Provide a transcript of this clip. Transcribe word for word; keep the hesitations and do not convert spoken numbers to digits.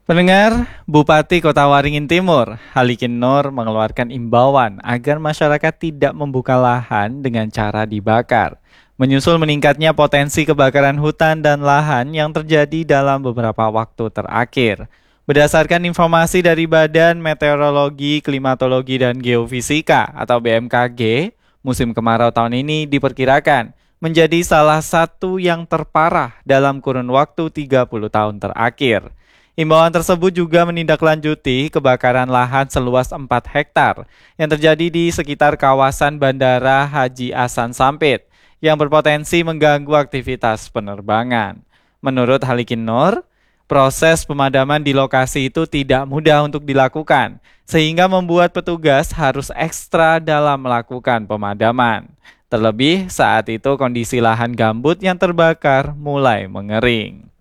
Pendengar, Bupati Kota Waringin Timur, Halikin Nur mengeluarkan imbauan agar masyarakat tidak membuka lahan dengan cara dibakar. Menyusul meningkatnya potensi kebakaran hutan dan lahan yang terjadi dalam beberapa waktu terakhir. Berdasarkan informasi dari Badan Meteorologi, Klimatologi, dan Geofisika atau B M K G, musim kemarau tahun ini diperkirakan menjadi salah satu yang terparah dalam kurun waktu tiga puluh tahun terakhir. Imbauan tersebut juga menindaklanjuti kebakaran lahan seluas empat hektar yang terjadi di sekitar kawasan Bandara Haji Hasan Sampit yang berpotensi mengganggu aktivitas penerbangan. Menurut Halikin Nur, proses pemadaman di lokasi itu tidak mudah untuk dilakukan, sehingga membuat petugas harus ekstra dalam melakukan pemadaman. Terlebih saat itu kondisi lahan gambut yang terbakar mulai mengering.